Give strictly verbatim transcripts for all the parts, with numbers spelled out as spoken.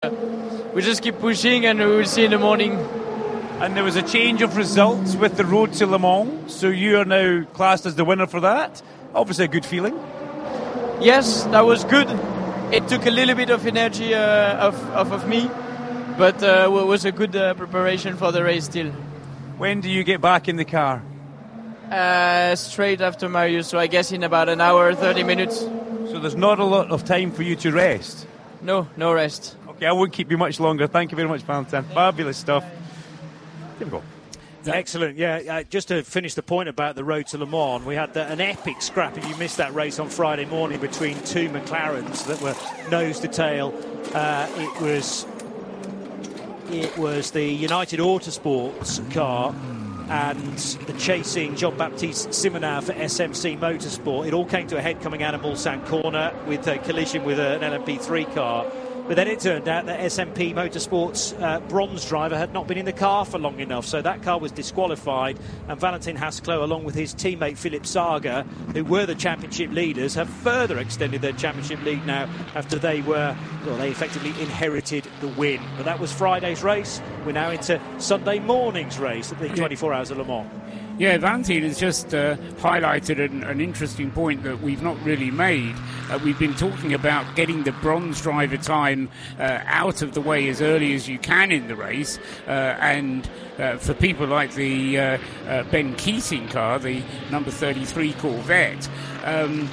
we just keep pushing, and we will see in the morning. And there was a change of results with the road to Le Mans, so you are now classed as the winner for that. Obviously a good feeling. Yes, that was good. It took a little bit of energy uh, off, off of me, but uh, it was a good uh, preparation for the race still. When do you get back in the car? Uh, straight after Marius, so I guess in about an hour, thirty minutes. So there's not a lot of time for you to rest? No, no rest. Okay, I won't keep you much longer. Thank you very much, Valentin. Fabulous stuff. Here we go. Excellent, yeah. Uh, just to finish the point about the road to Le Mans, we had the, an epic scrap, if you missed that race on Friday morning, between two McLarens that were nose to tail. Uh, it was it was the United Autosports car and the chasing Jean-Baptiste Simonard for S M C Motorsport. It all came to a head coming out of Mulsanne corner with a collision with an L M P three car. But then it turned out that S M P Motorsports uh, bronze driver had not been in the car for long enough, so that car was disqualified, and Valentin Haseklo, along with his teammate Philip Saga, who were the championship leaders, have further extended their championship lead now after they were, well, they effectively inherited the win. But that was Friday's race. We're now into Sunday morning's race at the twenty-four Hours of Le Mans. Yeah, Valentin has just uh, highlighted an, an interesting point that we've not really made. Uh, we've been talking about getting the bronze driver time uh, out of the way as early as you can in the race, uh, and uh, for people like the uh, uh, Ben Keating car, the number thirty-three Corvette, um,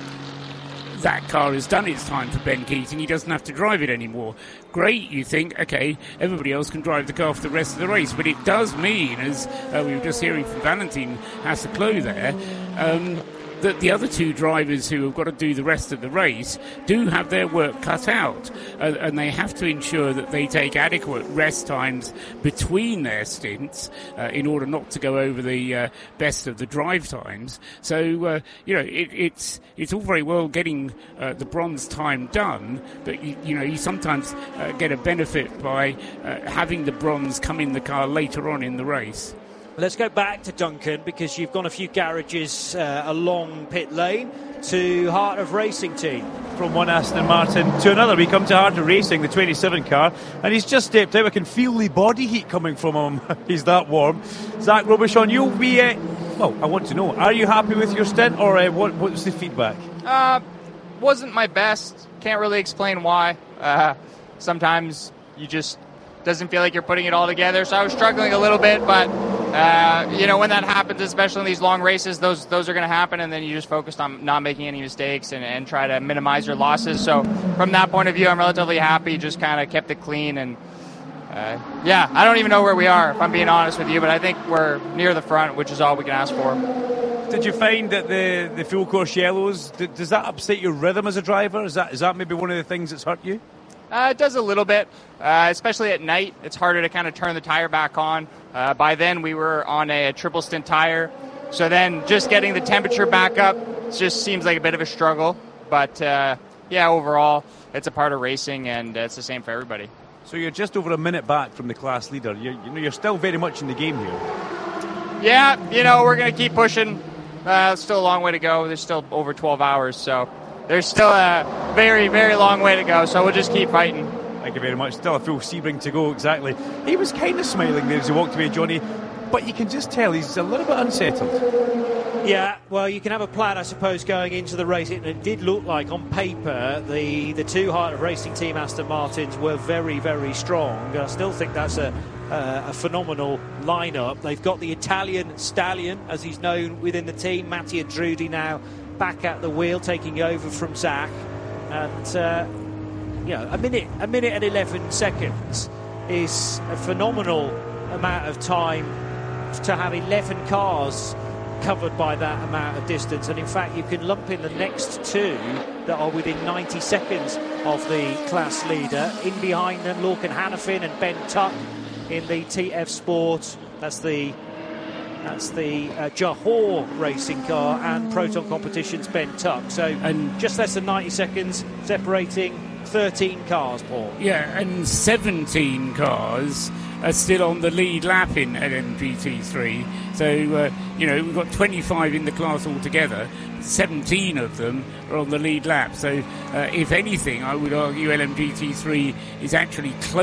that car has done its time for Ben Keating. He doesn't have to drive it anymore. Great, you think, okay, everybody else can drive the car for the rest of the race. But it does mean, as uh, we were just hearing from Valentin Haseklo there, um, that the other two drivers who have got to do the rest of the race do have their work cut out, uh, and they have to ensure that they take adequate rest times between their stints uh, in order not to go over the uh, best of the drive times. So, uh, you know, it, it's it's all very well getting uh, the bronze time done, but, you, you know, you sometimes uh, get a benefit by uh, having the bronze come in the car later on in the race. Let's go back to Duncan, because you've gone a few garages uh, along pit lane to Heart of Racing team. From one Aston Martin to another, we come to Heart of Racing, the twenty-seven car, and he's just stepped out. I can feel the body heat coming from him. He's that warm. Zach Robichon, you'll be, uh, well, I want to know, are you happy with your stint, or uh, what, what's the feedback? Uh, wasn't my best. Can't really explain why. Uh, sometimes you just doesn't feel like you're putting it all together, so I was struggling a little bit, but Uh, you know, when that happens, especially in these long races, those those are going to happen, and then you just focused on not making any mistakes and, and try to minimize your losses. So from that point of view, I'm relatively happy, just kind of kept it clean. And uh, yeah, I don't even know where we are, if I'm being honest with you, but I think we're near the front, which is all we can ask for. Did you find that the, the full course yellows, did, does that upset your rhythm as a driver? Is that is that maybe one of the things that's hurt you? Uh, it does a little bit, uh, especially at night. It's harder to kind of turn the tire back on. Uh, by then, we were on a, a triple stint tire. So then just getting the temperature back up just seems like a bit of a struggle. But, uh, yeah, overall, it's a part of racing, and it's the same for everybody. So you're just over a minute back from the class leader. You're, you know, you're still very much in the game here. Yeah, you know, we're going to keep pushing. Uh, still a long way to go. There's still over twelve hours, so there's still a very, very long way to go, so we'll just keep fighting. Thank you very much. Still a full Sebring to go, exactly. He was kind of smiling there as he walked away, Johnny, but you can just tell he's a little bit unsettled. Yeah, well, you can have a plan, I suppose, going into the race. It, it did look like, on paper, the, the two Heart of Racing team Aston Martins were very, very strong. I still think that's a, uh, a phenomenal lineup. They've got the Italian stallion, as he's known within the team, Mattia Drudi, now back at the wheel, taking over from Zach. And, uh, you know, a minute, a minute and eleven seconds is a phenomenal amount of time to have eleven cars covered by that amount of distance. And in fact, you can lump in the next two that are within ninety seconds of the class leader. In behind them, Lorcan Hannafin and Ben Tuck in the T F Sport. That's the That's the uh, Johor racing car and Proton Competitions Ben Tuck. So and just less than ninety seconds separating thirteen cars, Paul. Yeah, and seventeen cars are still on the lead lap in L M G T three. So, uh, you know, we've got twenty-five in the class altogether. seventeen of them are on the lead lap. So, uh, if anything, I would argue L M G T three is actually close